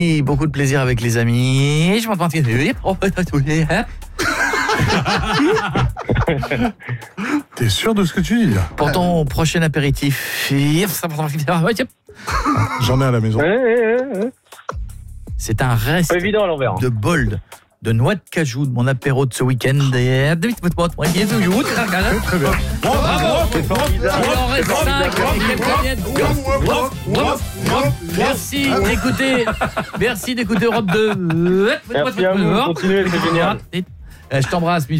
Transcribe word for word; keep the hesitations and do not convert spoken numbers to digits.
Beaucoup de plaisir avec les amis. Je m'entends. T'es sûr de ce que tu dis là? Pour ton prochain apéritif. J'en ai à la maison. C'est un reste Pas évident à l'envers. de bold de noix de cajou de mon apéro de ce week-end. Et... Très bien. C'est formidable. Il en reste cinq et quelques miettes. Merci d'écouter. Merci d'écouter Europe deux. Merci à vous. Continuez, c'est génial. Je t'embrasse.